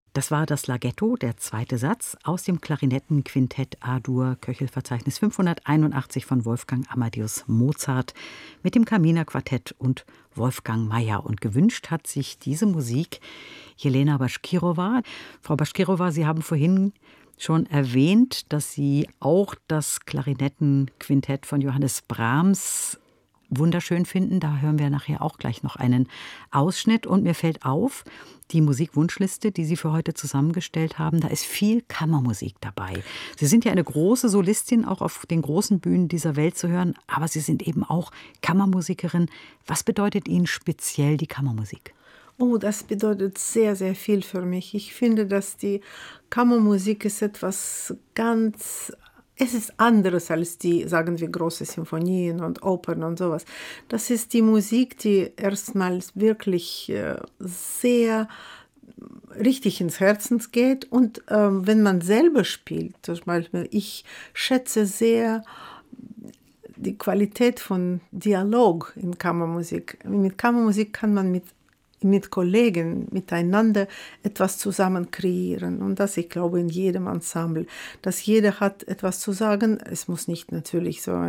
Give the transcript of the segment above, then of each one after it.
Das war das Laghetto, der zweite Satz, aus dem Klarinettenquintett A-Dur, Köchelverzeichnis 581 von Wolfgang Amadeus Mozart mit dem Kaminer Quartett und Wolfgang Mayer. Und gewünscht hat sich diese Musik Jelena Baškírová. Frau Baškírová, Sie haben vorhin schon erwähnt, dass Sie auch das Klarinettenquintett von Johannes Brahms wunderschön finden. Da hören wir nachher auch gleich noch einen Ausschnitt. Und mir fällt auf, die Musikwunschliste, die Sie für heute zusammengestellt haben, da ist viel Kammermusik dabei. Sie sind ja eine große Solistin, auch auf den großen Bühnen dieser Welt zu hören, aber Sie sind eben auch Kammermusikerin. Was bedeutet Ihnen speziell die Kammermusik? Oh, das bedeutet sehr, sehr viel für mich. Ich finde, dass die Kammermusik ist etwas es ist anderes als die, sagen wir, große Sinfonien und Opern und sowas. Das ist die Musik, die erstmals wirklich sehr richtig ins Herzen geht. Und wenn man selber spielt, zum Beispiel, ich schätze sehr die Qualität von Dialog in Kammermusik. Mit Kammermusik kann man mit Kollegen miteinander etwas zusammen kreieren. Und das, ich glaube, in jedem Ensemble, dass jeder hat etwas zu sagen. Es muss nicht natürlich so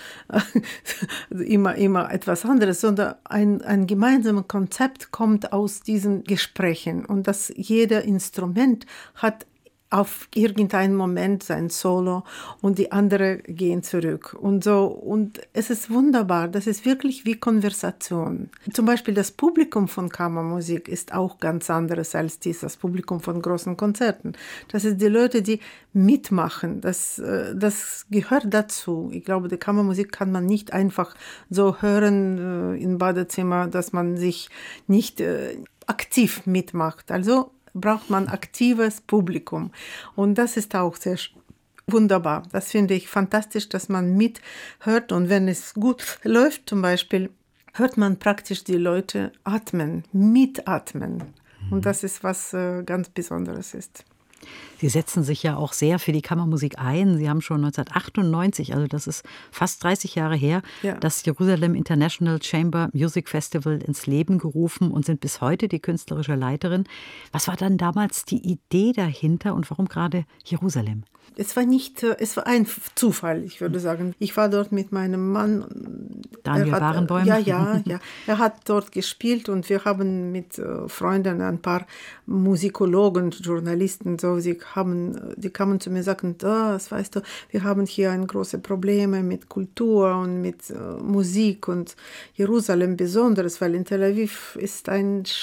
immer etwas anderes, sondern ein gemeinsames Konzept kommt aus diesen Gesprächen. Und dass jeder Instrument hat auf irgendeinen Moment sein Solo und die anderen gehen zurück und so. Und es ist wunderbar, das ist wirklich wie Konversation. Zum Beispiel das Publikum von Kammermusik ist auch ganz anderes als das Publikum von großen Konzerten. Das ist die Leute, die mitmachen, das gehört dazu. Ich glaube, die Kammermusik kann man nicht einfach so hören im Badezimmer, dass man sich nicht aktiv mitmacht. Also braucht man aktives Publikum. Und das ist auch sehr wunderbar. Das finde ich fantastisch, dass man mithört. Und wenn es gut läuft zum Beispiel, hört man praktisch die Leute atmen, mitatmen. Und das ist was ganz Besonderes ist. Sie setzen sich ja auch sehr für die Kammermusik ein. Sie haben schon 1998, also das ist fast 30 Jahre her, das Jerusalem International Chamber Music Festival ins Leben gerufen und sind bis heute die künstlerische Leiterin. Was war dann damals die Idee dahinter und warum gerade Jerusalem? Es war ein Zufall, ich würde sagen. Ich war dort mit meinem Daniel Barenboim. Ja. Er hat dort gespielt und wir haben mit Freunden, ein paar Musikologen, Journalisten, so, die kamen zu mir und sagten, das weißt du, wir haben hier große Probleme mit Kultur und mit Musik und Jerusalem besonders, weil in Tel Aviv ist ein